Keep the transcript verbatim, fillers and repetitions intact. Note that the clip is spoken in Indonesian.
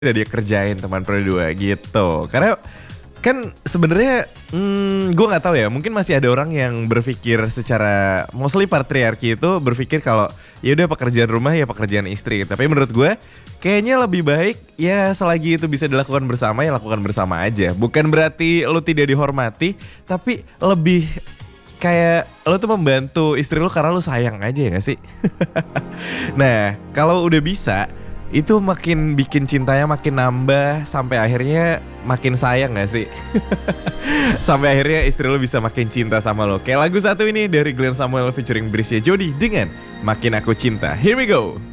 Udah dia kerjain teman berdua gitu. Karena kan sebenarnya hmm, gue nggak tahu ya, mungkin masih ada orang yang berpikir secara mostly patriarki itu berpikir kalau ya udah pekerjaan rumah ya pekerjaan istri. Tapi menurut gue kayaknya lebih baik ya selagi itu bisa dilakukan bersama ya lakukan bersama aja. Bukan berarti lo tidak dihormati, tapi lebih kayak lo tuh membantu istri lo karena lo sayang aja ya gak sih? Nah kalau udah bisa itu makin bikin cintanya makin nambah sampai akhirnya makin sayang gak sih? Sampai akhirnya istri lo bisa makin cinta sama lo. Kayak lagu satu ini dari Glenn Samuel featuring Brisya Jody dengan Makin Aku Cinta. Here we go.